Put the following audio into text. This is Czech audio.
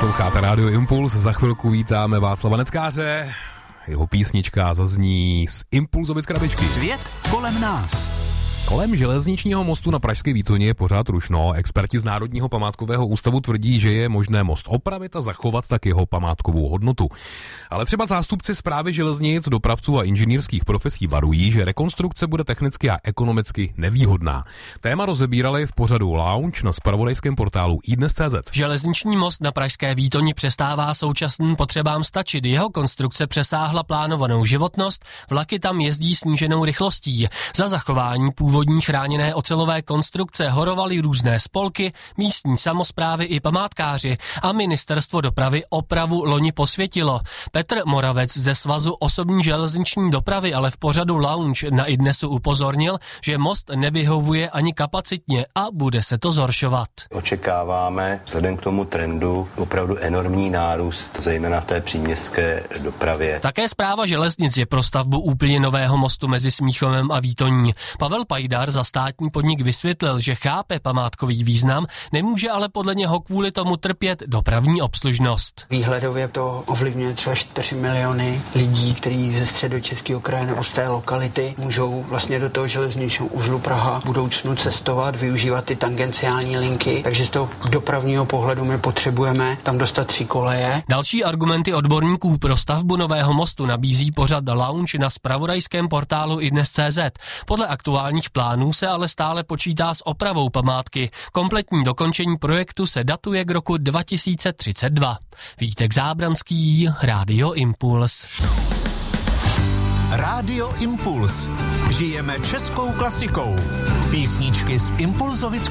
Posloucháte Rádio Impuls, za chvilku vítáme Václava Neckáře. Jeho písnička zazní z Impulzovic krabičky. Svět kolem nás. Kolem železničního mostu na Pražské Výtoně je pořád rušno. Experti z Národního památkového ústavu tvrdí, že je možné most opravit a zachovat tak jeho památkovou hodnotu. Ale třeba zástupci Správy železnic, dopravců a inženýrských profesí varují, že rekonstrukce bude technicky a ekonomicky nevýhodná. Téma rozebírali v pořadu Lounge na zpravodajském portálu iDnes.cz. Železniční most na Pražské Výtoni přestává současným potřebám stačit. Jeho konstrukce přesáhla plánovanou životnost, vlaky tam jezdí sníženou rychlostí. Za zachování původní chráněné ocelové konstrukce horovaly různé spolky, místní samosprávy i památkáři a ministerstvo dopravy opravu loni posvětilo. Petr Moravec ze Svazu osobní železniční dopravy ale v pořadu Lounge na iDnesu upozornil, že most nevyhovuje ani kapacitně a bude se to zhoršovat. Očekáváme vzhledem k tomu trendu opravdu enormní nárůst, zejména v té příměstské dopravě. Také Správa železnic je pro stavbu úplně nového mostu mezi Smíchovem a Výtoní. Pavel Pajdar za státní podnik vysvětlil, že chápe památkový význam, nemůže ale podle něho kvůli tomu trpět dopravní obslužnost. Výhledově to ovlivňuje třeba 4 miliony lidí, kteří ze středočeského kraje nebo z té lokality můžou vlastně do toho železničního uzlu Praha v budoucnu cestovat, využívat ty tangenciální linky, takže z toho dopravního pohledu my potřebujeme tam dostat 3 koleje. Další argumenty odborníků pro stavbu nového mostu nabízí pořad Lounge na zpravodajském portálu iDnes.cz. Podle aktuálních plánů se ale stále počítá s opravou památky. Kompletní dokončení projektu se datuje k roku 2032. Vítek Zábranský, Rádio Impuls. Rádio Impuls. Žijeme českou klasikou. Písničky z Impulzovic